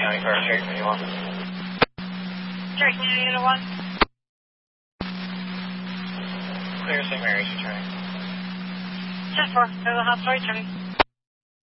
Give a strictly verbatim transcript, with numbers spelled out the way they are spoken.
County Fire Station when you want. Cherry County Unit one. Clear Saint Mary's returning. ten four, go to the hospital returning.